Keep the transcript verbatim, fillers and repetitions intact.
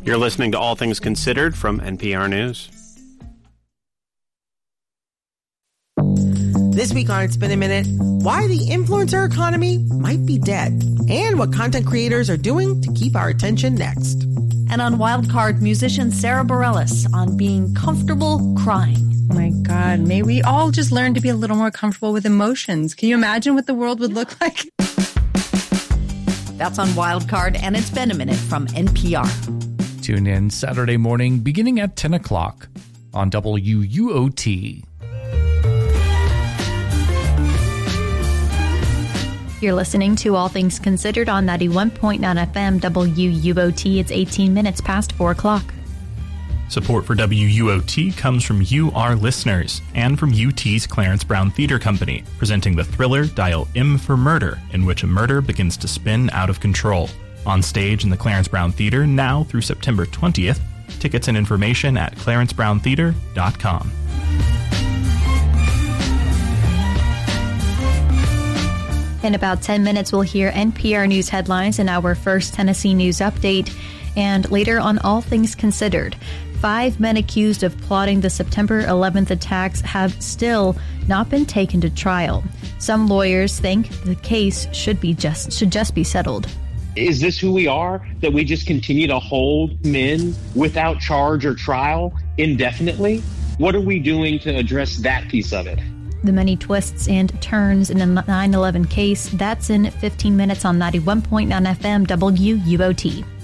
You're listening to All Things Considered from N P R News. This week on It's Been a Minute, why the influencer economy might be dead, and what content creators are doing to keep our attention next. And on Wildcard, musician Sarah Bareilles on being comfortable crying. Oh my God, may we all just learn to be a little more comfortable with emotions. Can you imagine what the world would look like? That's on Wildcard, and It's Been a Minute from N P R. Tune in Saturday morning beginning at ten o'clock on W U O T. You're listening to All Things Considered on ninety-one point nine F M W U O T. It's eighteen minutes past four o'clock. Support for W U O T comes from you, our listeners, and from U T's Clarence Brown Theater Company, presenting the thriller Dial M for Murder, in which a murder begins to spin out of control. On stage in the Clarence Brown Theater now through September twentieth. Tickets and information at clarence brown theater dot com. In about ten minutes, we'll hear N P R News headlines and our first Tennessee News update. And later on All Things Considered, five men accused of plotting the September eleventh attacks have still not been taken to trial. Some lawyers think the case should be just should just be settled. Is this who we are, that we just continue to hold men without charge or trial indefinitely? What are we doing to address that piece of it? The many twists and turns in a nine eleven case, that's in fifteen minutes on ninety-one point nine F M W U O T.